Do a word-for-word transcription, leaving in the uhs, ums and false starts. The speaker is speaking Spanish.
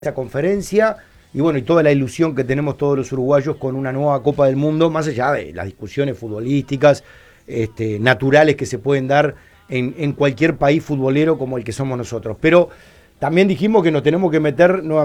esta conferencia y bueno, y toda la ilusión que tenemos todos los uruguayos con una nueva Copa del Mundo, más allá de las discusiones futbolísticas, este, naturales que se pueden dar en, en cualquier país futbolero como el que somos nosotros. Pero también dijimos que nos tenemos que meter nuevamente